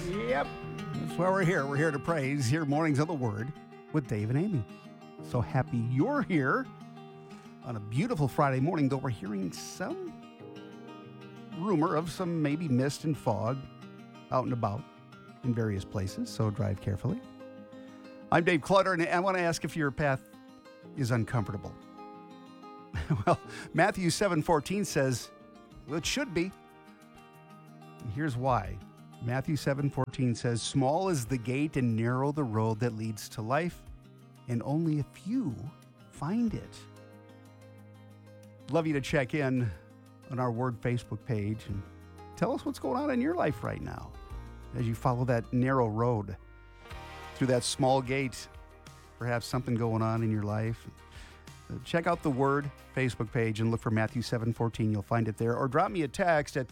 Yep, that's why we're here. We're here to praise, here Mornings of the Word with Dave and Amy. So happy you're here on a beautiful Friday morning, though we're hearing some rumor of some maybe mist and fog out and about in various places, so drive carefully. I'm Dave Clutter, and I want to ask if your path is uncomfortable. Well, Matthew 7:14 says, well, it should be. And here's why. Matthew 7:14 says, small is the gate and narrow the road that leads to life, and only a few find it. Love you to check in on our Word Facebook page and tell us what's going on in your life right now as you follow that narrow road through that small gate. Perhaps something going on in your life. Check out the Word Facebook page and look for Matthew 7:14. You'll find it there. Or drop me a text at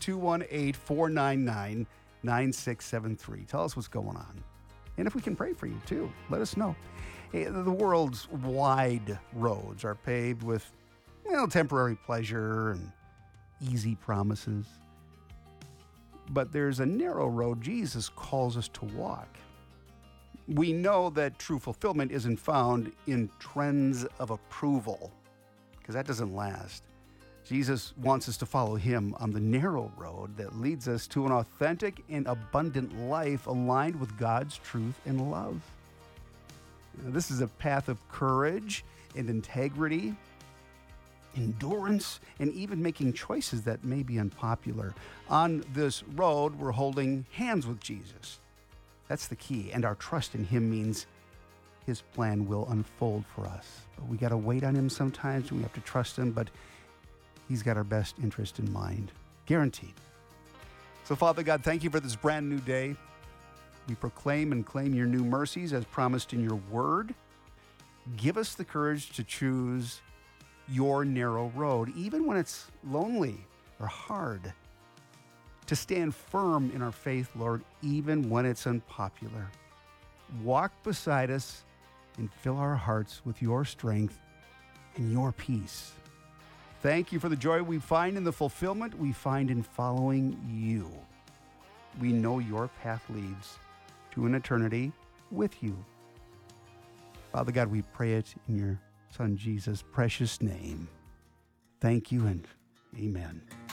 218-499-9673. Tell us what's going on. And if we can pray for you too, let us know. Hey, the world's wide roads are paved with, temporary pleasure and easy promises. But there's a narrow road Jesus calls us to walk. We know that true fulfillment isn't found in trends of approval, because that doesn't last. Jesus wants us to follow him on the narrow road that leads us to an authentic and abundant life aligned with God's truth and love. This is a path of courage and integrity, endurance, and even making choices that may be unpopular. On this road, we're holding hands with Jesus. That's the key, and our trust in him means his plan will unfold for us. But we got to wait on him sometimes, and we have to trust him, but he's got our best interest in mind, guaranteed. So, Father God, thank you for this brand new day. We proclaim and claim your new mercies as promised in your word. Give us the courage to choose your narrow road, even when it's lonely or hard. To stand firm in our faith, Lord, even when it's unpopular. Walk beside us and fill our hearts with your strength and your peace. Thank you for the joy we find in the fulfillment we find in following you. We know your path leads to an eternity with you. Father God, we pray it in your Son Jesus' precious name. Thank you and amen.